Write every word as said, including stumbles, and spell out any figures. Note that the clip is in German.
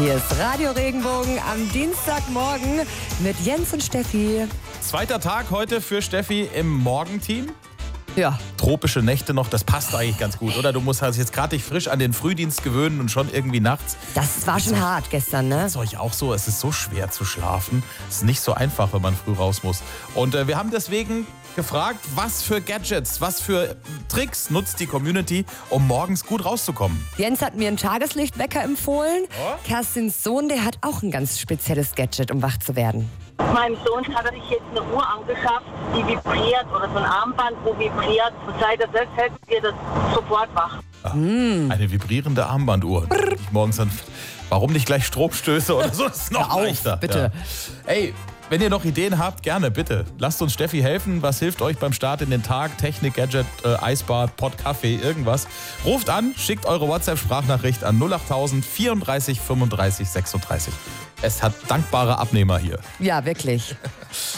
Hier ist Radio Regenbogen am Dienstagmorgen mit Jens und Steffi. Zweiter Tag heute für Steffi im Morgenteam. Ja. Tropische Nächte noch, das passt eigentlich ganz gut, oder? Du musst halt jetzt gerade dich frisch an den Frühdienst gewöhnen und schon irgendwie nachts. Das war schon hart gestern, ne? Das ist euch auch so, es ist so schwer zu schlafen. Es ist nicht so einfach, wenn man früh raus muss. Und äh, wir haben deswegen gefragt, was für Gadgets, was für Tricks nutzt die Community, um morgens gut rauszukommen. Jens hat mir einen Tageslichtwecker empfohlen. Oh? Kerstins Sohn, der hat auch ein ganz spezielles Gadget, um wach zu werden. Meinem Sohn hat er sich jetzt eine Uhr angeschafft, die vibriert, oder so ein Armband, wo vibriert. Seit er das hält, wird er sofort wach. Ah, mm. Eine vibrierende Armbanduhr. Ich morgens dann, warum nicht gleich Stromstöße oder so? Das ist noch Hör auf, leichter. bitte. Ja. Ey, wenn ihr noch Ideen habt, gerne, bitte. Lasst uns Steffi helfen. Was hilft euch beim Start in den Tag? Technik, Gadget, äh, Eisbad, Pott, Kaffee, irgendwas. Ruft an, schickt eure WhatsApp-Sprachnachricht an null acht tausend vierunddreißig fünfunddreißig sechsunddreißig. Es hat dankbare Abnehmer hier. Ja, wirklich.